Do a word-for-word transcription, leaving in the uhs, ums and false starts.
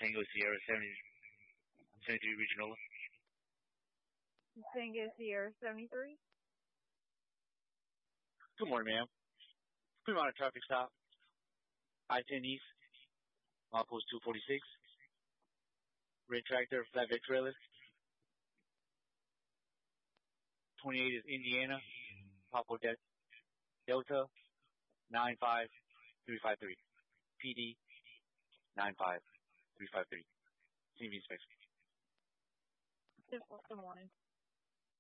Tango Sierra seventy, seventy-three Regional. Tango Sierra seventy-three. Good morning, ma'am. Put on a traffic stop. I ten East, milepost two forty-six. Red tractor, flatbed trailer. twenty-eight is Indiana, Papa De- Delta, nine five three five three. P D, nine five three five three. C V inspection. Good morning.